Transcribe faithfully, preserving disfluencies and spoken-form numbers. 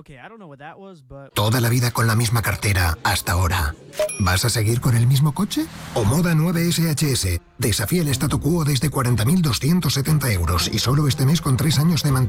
Toda la vida con la misma cartera hasta ahora. ¿Vas a seguir con el mismo coche? O Moda nueve S H S. Desafía el statu quo desde cuarenta mil doscientos setenta euros y solo este mes con tres años de mantenimiento.